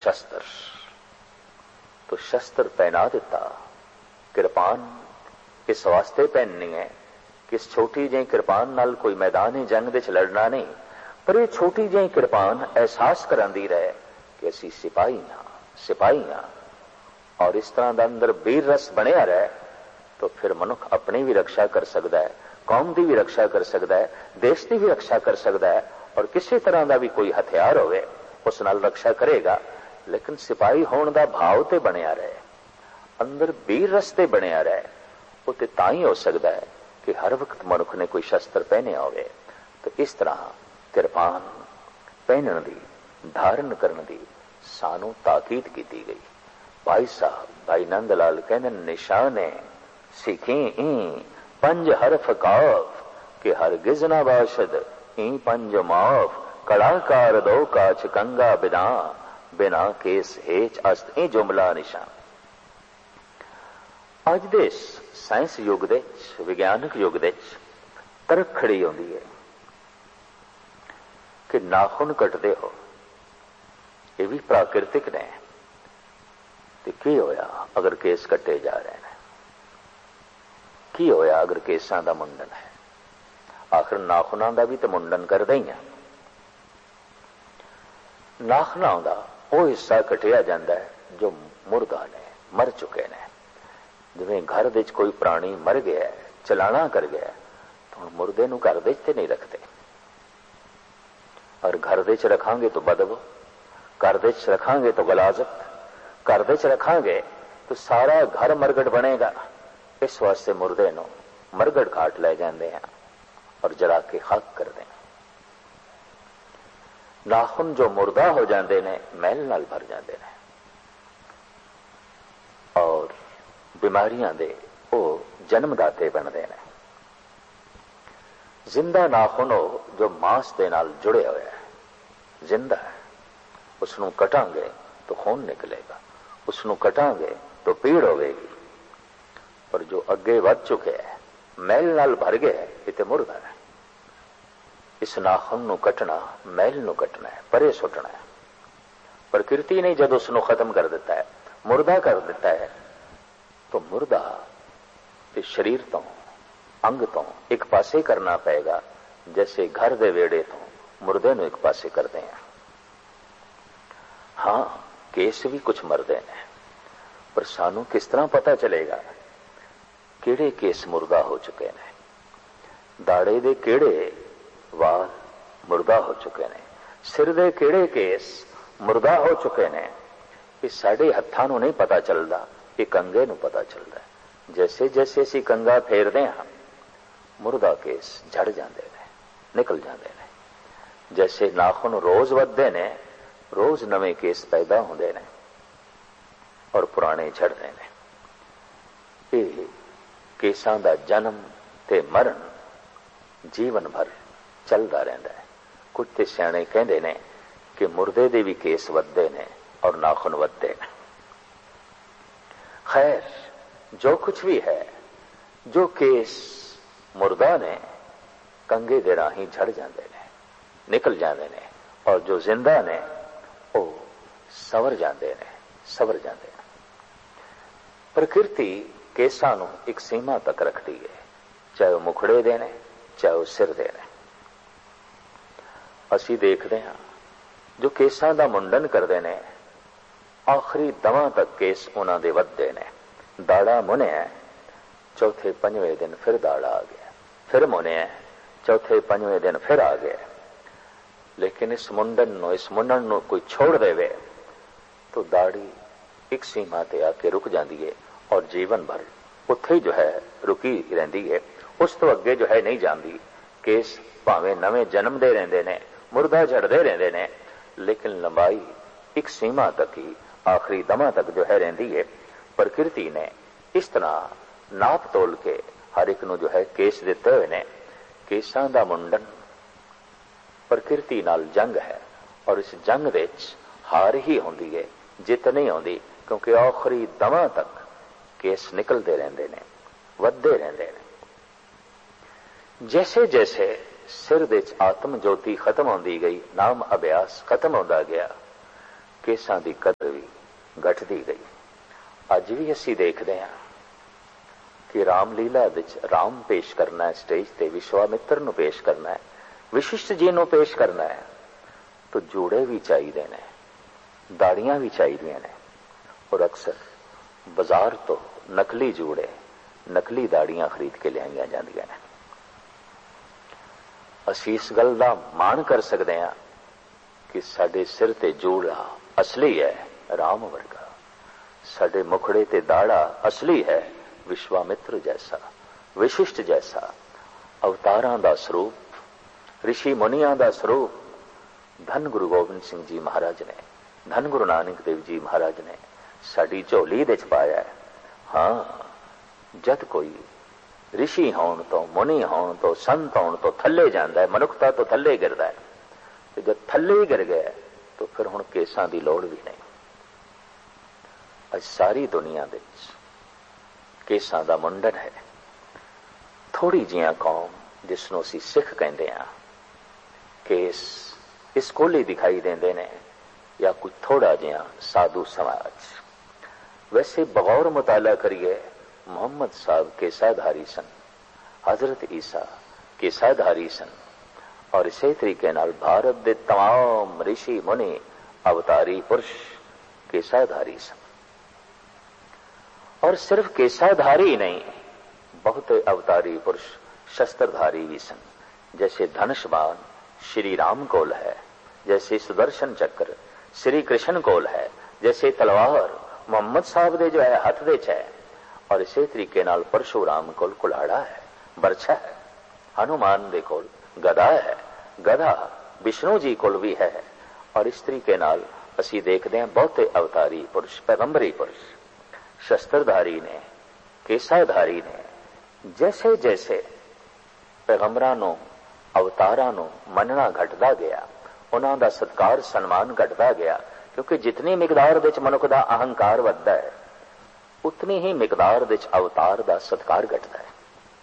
शस्त्र, तो शस्त्र पहना दिता। कृपान इस वास्ते पहननी है कि इस छोटी जी कृपान नाल कोई मैदानी जंग विच लड़ना नहीं, पर यह छोटी जी कृपान एहसास करांदी रहे कि असी सिपाही हाँ। और इस तरह का अंदर वीर रस बनिया रहे तो फिर मनुख अपनी भी रक्षा कर सकता है, कौम की भी रक्षा कर सकता है, देश की भी रक्षा कर सकता है, और किसी तरह का भी कोई हथियार होवे उस नाल रक्षा करेगा। लेकिन सिपाही होने का भाव तो बनिया रहे, अंदर वीर रस ते बनिया रहे, वो तो तां ही हो सकता है कि हर वक्त मनुख ने कोई शस्त्र पहने होवे। तो इस तरह कृपान पहनने की, धारण करने की सानू ताकीद की गई। भाई साहब भाई नंद लाल कहते निशाने सीखी पंज हरफ काफ कि हर गिजना बाशद ई पंज माफ कड़ाकार दो काच कंगा बिना बिना केस हेच अस्त ई जुमला निशान। अज दे साइंस युग दे विज्ञानक युग दे तरक खड़ी होंदी है कि नाखून कटते हो, ये भी प्राकृतिक ने, तो की होया अगर केस कटे जा रहे हैं, की होया अगर केसां दा मुंडन है। आखिर नाखूनां दा भी तो मुंडन करदे ही हैं। नाखूनां दा वो हिस्सा कटिया जाता है जो मुर्दा ने, मर चुके ने। जिवें घर विच कोई प्राणी मर गया है, चलाना कर गया, तो मुर्दे नूं घर विच ते नहीं रखते, और घर विच रखांगे तो बदबू, घर विच रखांगे तो गलाजत, घर विच रखांगे तो सारा घर मरगट बनेगा। इस वास्ते मुर्दे नूं मरगट घाट ले जाते हैं और जला के खाक करते हैं। नाखून जो मुर्दा हो जाते ने मैल नाल भर जाते हैं और बीमारियां दे वो जन्मदाते बनते हैं। जिंदा नाखून हो जो मांस दे नाल जुड़े हुए है, जिंदा है, उसनों कटांगे तो खून निकलेगा, उसनों कटांगे तो पीड़ होगी। पर जो अगे वध चुके हैं, मैल नाल भर गए, ये मुर्दा है। इस नाखून नूं कटना, मैल नूं कटना है, परे सुटना है। प्रकृति ने जब उसनों खत्म कर देता है, मुर्दा कर देता है, तो मुर्दा इस शरीर तो अंग तो एक पासे करना पड़ेगा, जैसे घर दे वेड़े तो मुर्दे नूं एक पासे करते हैं। हाँ, केस भी कुछ मरदे ने, पर सानू किस तरह पता चलेगा केड़े केस मुर्दा हो चुके ने, दाड़े दे केड़े वाल मुर्दा हो चुके ने, सिर दे केड़े केस मुर्दा हो चुके ने। ये साडे हत्थां नूं नहीं पता चलदा, ये कंगे नूं पता चलदा है। जैसे जैसे असीं कंगा फेरदे हां, मुर्दा केस झड़ जाते हैं, निकल जाते हैं। जैसे नाखून रोज वधदे ने, रोज नवे केस पैदा होंदे ने और पुराने झड़ते हैं। ये केसां दा जन्म ते मरण जीवन भर चलता रहता है। कुछ ते सियाणे कहते ने कि मुर्दे दे भी केस वधदे ने और नाखून वधदे ने। खैर, जो कुछ भी है, जो केस मुर्दा ने कंगे दे राही झड़ जाते ने, निकल जाते ने, और जो जिंदा ने वो सवर जाते ने, सवर जाते ने। प्रकृति केसां नूं एक सीमा तक रखती है, चाहे वो मुखड़े दे ने, चाहे वो सिर दे ने। असीं देखते हैं जो केसां दा मुंडन करते ने, आखिरी दमा तक केस उन्हां दे वधदे ने। दाड़ा मुनिया, चौथे पंजवें दिन फिर दाड़ा आ गया, फिर मुनिया, चौथे पंजवें दिन फिर आ गया। लेकिन इस मुंडन नूं कोई छोड़ देवे तो दाढ़ी एक सीमा ते आके रुक जाती है और जीवन भर उत्थे ही जो है रुकी रहिंदी है, उस तो अगे जो है नहीं जाती। केस भावें नवे जन्म दे रहिंदे ने, मुर्दा झड़दे रहिंदे ने, लेकिन लंबाई एक सीमा तक ही, आखिरी दमा तक जो है रहिंदी है। प्रकृति ने इस तरह नाप तोल के हर एक नूं जो है केस दिते हुए ने। केसां दा मुंडन प्रकृति नाल जंग है, और इस जंग विच हार ही होंदी है, जित नहीं होंदी, क्योंकि आखिरी दमा तक केस निकलते रहते ने, वधदे रहते ने। जैसे जैसे सिर विच आत्म ज्योति खत्म होंदी गई, नाम अभ्यास खत्म होंदा गया, ਕੇਸਾਂ ਦੀ ਕਦਰ ਵੀ ਘਟਦੀ ਗਈ। ਅੱਜ ਵੀ ਅਸੀਂ ਦੇਖਦੇ ਹਾਂ ਕਿ ਰਾਮਲੀਲਾ ਵਿੱਚ ਰਾਮ ਪੇਸ਼ ਕਰਨਾ ਹੈ, ਸਟੇਜ ਤੇ ਵਿਸ਼ਵਾਮਿੱਤਰ ਨੂੰ ਪੇਸ਼ ਕਰਨਾ ਹੈ, ਵਿਸ਼ਿਸ਼ਟ ਜੀ ਨੂੰ ਪੇਸ਼ ਕਰਨਾ ਹੈ, ਤਾਂ ਜੋੜੇ ਵੀ ਚਾਹੀਦੇ ਨੇ, ਦਾੜੀਆਂ ਵੀ ਚਾਹੀਦੀਆਂ ਨੇ। ਔਰ ਅਕਸਰ ਬਾਜ਼ਾਰ ਤੋਂ ਨਕਲੀ ਜੋੜੇ, ਨਕਲੀ ਦਾੜੀਆਂ ਖਰੀਦ ਕੇ ਲਿਆਈਆਂ ਜਾਂਦੀਆਂ ਨੇ। ਅਸੀਂ ਇਸ ਗੱਲ ਦਾ ਮਾਣ ਕਰ ਸਕਦੇ ਹਾਂ ਕਿ ਸਾਡੇ ਸਿਰ ਤੇ ਜੋੜਾ ਅਸਲੀ ਹੈ, ਰਾਮ ਵਰਗਾ। ਸਾਡੇ ਮੁਖੜੇ ਤੇ ਦਾੜਾ ਅਸਲੀ ਹੈ, ਵਿਸ਼ਵਾਮਿੱਤਰ ਜੈਸਾ, ਵਿਸ਼ਿਸ਼ਟ ਜੈਸਾ। ਅਵਤਾਰਾਂ ਦਾ ਸਰੂਪ, ਰਿਸ਼ੀ ਮੁਨੀਆਂ ਦਾ ਸਰੂਪ ਧੰਨ ਗੁਰੂ ਗੋਬਿੰਦ ਸਿੰਘ ਜੀ ਮਹਾਰਾਜ ਨੇ, ਧੰਨ ਗੁਰੂ ਨਾਨਕ ਦੇਵ ਜੀ ਮਹਾਰਾਜ ਨੇ ਸਾਡੀ ਝੋਲੀ ਦੇ ਚ ਪਾਇਆ ਹੈ। ਹਾਂ, ਜਦ ਕੋਈ ਰਿਸ਼ੀ ਹੋਣ ਤੋਂ, ਮੁਨੀ ਹੋਣ ਤੋਂ, ਸੰਤ ਹੋਣ ਤੋਂ ਥੱਲੇ ਜਾਂਦਾ ਹੈ, ਮਨੁੱਖਤਾ ਤੋਂ ਥੱਲੇ ਗਿਰਦਾ ਹੈ, ਤੇ ਜਦ ਥੱਲੇ ਹੀ ਗਿਰ ਗਿਆ ਤਾਂ ਫਿਰ ਹੁਣ ਕੇਸਾਂ ਦੀ ਲੋੜ ਵੀ ਨਹੀਂ। ਅੱਜ ਸਾਰੀ ਦੁਨੀਆ ਵਿੱਚ ਕੇਸਾਂ ਦਾ ਮੁੰਡਨ ਹੈ। ਥੋੜੀ ਜਿਹੀਆਂ ਕੌਮ, ਜਿਸ ਨੂੰ ਅਸੀਂ ਸਿੱਖ ਕਹਿੰਦੇ ਹਾਂ, ਕੇਸ ਇਸ ਕੋਲੇ ਦਿਖਾਈ ਦਿੰਦੇ ਨੇ, ਜਾਂ ਕੁਝ ਥੋੜਾ ਜਿਹਾ ਸਾਧੂ ਸਮਾਜ। ਵੈਸੇ ਬਗੌਰ ਮੁਤਾਲਾ ਕਰੀਏ, ਮੁਹੰਮਦ ਸਾਹਿਬ ਕੇਸਾਧਾਰੀ ਸਨ, ਹਜ਼ਰਤ ਈਸਾ ਕੇਸਾਧਾਰੀ ਸਨ, ਔਰ ਇਸੇ ਤਰੀਕੇ ਨਾਲ ਭਾਰਤ ਦੇ तमाम ਰਿਸ਼ੀ ਮੁਨੀ ਅਵਤਾਰੀ ਪੁਰਸ਼ ਕੇਸਾਧਾਰੀ ਸਨ। और सिर्फ केसाधारी ही नहीं, बहुत अवतारी पुरुष शस्त्रधारी भी सन। जैसे धनुष बाण श्री राम कोल है, जैसे सुदर्शन चक्र श्री कृष्ण कोल है, जैसे तलवार मोहम्मद साहब दे जो है हथ दे च है, और इसे तरीके नाल परशुराम कोल कुल्हाड़ा है, बरछा है। हनुमान दे कोल गदा है, गदा विष्णु जी कोल भी है। और इस तरीके नाल असी देखते हैं बहुते अवतारी पुरुष, पैगंबरी पुरुष, शस्त्रधारी ने, केसाधारी ने, जैसे जैसे पैगंबरां नूं, अवतारां नूं मनना घटदा गया, उन्हां दा सत्कार सन्मान घटदा गया। क्योंकि जितनी मिकदार विच मनुख दा अहंकार वधदा है, उतनी ही मिकदार विच अवतार दा सत्कार घटदा है।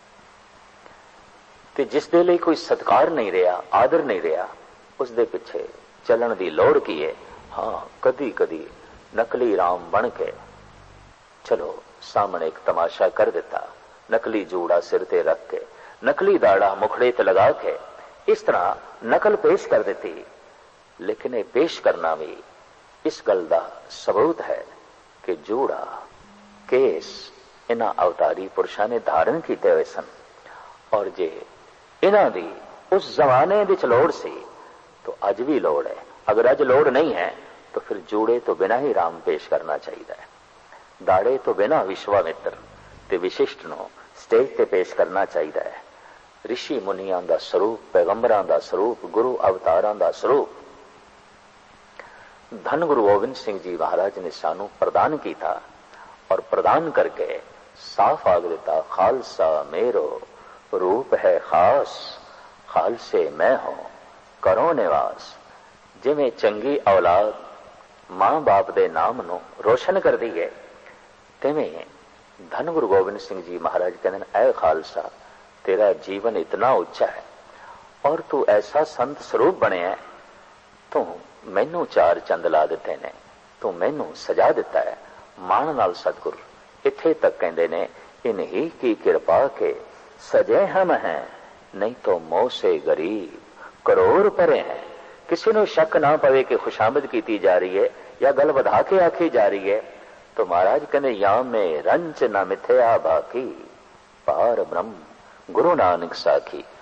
ते जिस दे लई कोई सत्कार नहीं रहा, आदर नहीं रहा, उस दे पिछे चलण दी लोड़ की है। हाँ, कदी कदी नकली राम बन के चलो सामने एक तमाशा कर देता, नकली जूड़ा सिर ते रख के, नकली दाड़ा मुखड़े ते लगा के, इस तरह नकल पेश कर देती। लेकिन ये पेश करना भी इस गल दा सबूत है कि जूड़ा, केस इन्हां अवतारी पुरुषां ने धारण कीते हुए सन। और जे इन्हां दी उस जमाने विच लोड़ सी तो अज भी लोड़ है। अगर अज लोड़ नहीं है तो फिर जूड़े तो बिना ही राम पेश करना चाहिए है, दाड़े तो बिना विश्वामित्र ते विशिष्ट नो स्टेज ते पेश करना चाहिए है। ऋषि मुनियां दा स्वरूप, पैगंबरां दा स्वरूप, गुरु अवतारां दा स्वरूप धन गुरु गोबिंद सिंह जी महाराज ने सानू प्रदान किया, और प्रदान करके साफ आग देता, खालसा मेरो रूप है खास, खालसे मैं हूं करो निवास। जिवें चंगी औलाद मां बाप दे नाम नू रोशन कर दी है, तिवें धन गुरु गोबिंद सिंह जी महाराज कहते हैं, ऐ खालसा तेरा जीवन इतना उच्चा है और तू ऐसा संत स्वरूप बने है, तू मैनू चार चंद ला दिते ने, तू मैनू सजा दिता है। मान नाल सतगुर इत्थे तक कहते ने, इन्हीं की कृपा के सजे हम हैं, नहीं तो मोह से गरीब करोड़ परे हैं। किसी को शक ना पवे कि खुशामद की जा रही है या गल वधा के आखी जा रही है, तो महाराज कहते या में रंच न मिथ्या बाकी, पार ब्रह्म गुरु नानक साखी।